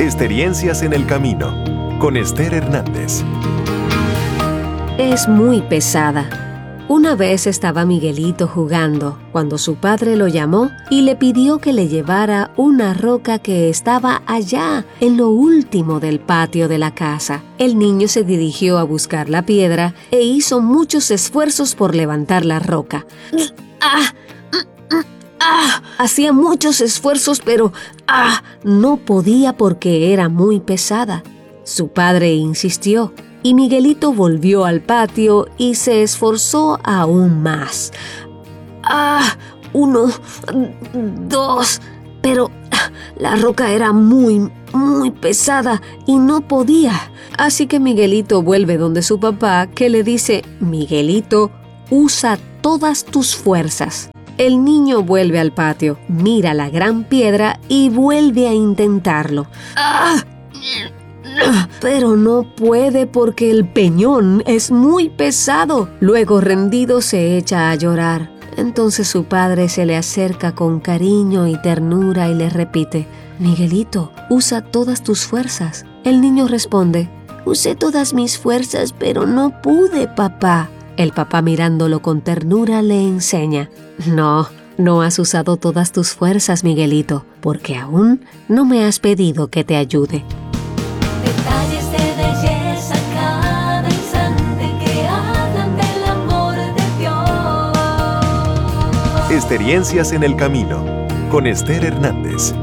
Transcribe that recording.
Experiencias en el camino, con Esther Hernández. Es muy pesada. Una vez estaba Miguelito jugando cuando su padre lo llamó y le pidió que le llevara una roca que estaba allá, en lo último del patio de la casa. El niño se dirigió a buscar la piedra e hizo muchos esfuerzos por levantar la roca. Hacía muchos esfuerzos, pero no podía porque era muy pesada. Su padre insistió y Miguelito volvió al patio y se esforzó aún más. 1, 2, pero la roca era muy pesada y no podía. Así que Miguelito vuelve donde su papá, que le dice: Miguelito, usa todas tus fuerzas. El niño vuelve al patio, mira la gran piedra y vuelve a intentarlo. Pero no puede porque el peñón es muy pesado. Luego, rendido, se echa a llorar. Entonces su padre se le acerca con cariño y ternura y le repite: Miguelito, usa todas tus fuerzas. El niño responde: usé todas mis fuerzas, pero no pude, papá. El papá, mirándolo con ternura, le enseña: No has usado todas tus fuerzas, Miguelito, porque aún no me has pedido que te ayude. Detalles de belleza cada instante que hablan del amor de Dios. Experiencias en el camino, con Esther Hernández.